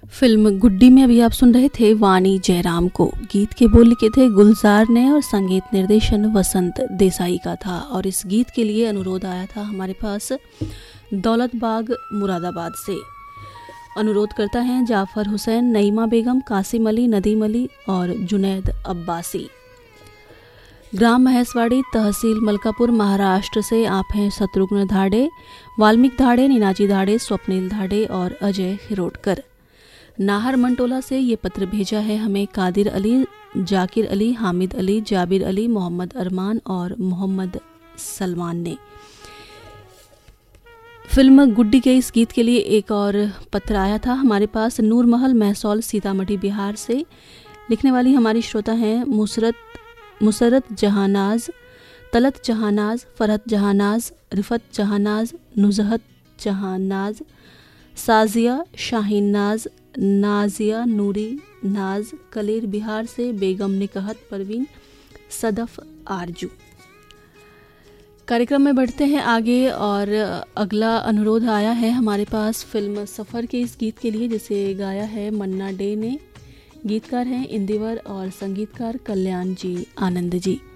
Film गुड्डी में अभी आप सुन रहे थे वाणी जयराम को। गीत के बोल लिखे थे गुलजार ने और संगीत निर्देशन वसंत देसाई का था। और इस गीत के लिए अनुरोध आया था हमारे पास दौलत बाग मुरादाबाद से। अनुरोध करता है जाफर हुसैन, नईमा बेगम, कासिम अली, नदीम अली और जुनैद अब्बासी। ग्राम महेशवाड़ी, तहसील मलकापुर, महाराष्ट्र से आप हैं शत्रुघ्न धाड़े, वाल्मीकि धाड़े, नीनाजी धाड़े, स्वप्निल धाड़े और अजय हिरोडकर। नाहर मंटोला से ये पत्र भेजा है हमें कादिर अली, जाकिर अली, हामिद अली, जाबिर अली, मोहम्मद अरमान और मोहम्मद सलमान ने। फिल्म गुड्डी के इस गीत के लिए एक और पत्र आया था हमारे पास नूर महल, महसौल, सीतामढ़ी, बिहार से। लिखने वाली हमारी श्रोता हैं मुसरत जहानाज, तलत जहानाज, फरहत जहानाज, रिफत जहानाज, नुजहत जहानाज, साजिया शाहीन नाज, नाजिया नूरी नाज, कलेर बिहार से। बेगम निकहत परवीन, सदफ आरजू। कार्यक्रम में बढ़ते हैं आगे और अगला अनुरोध आया है हमारे पास फिल्म सफ़र के इस गीत के लिए, जिसे गाया है मन्ना डे ने। गीतकार हैं इंदिवर और संगीतकार कल्याण जी आनंद जी।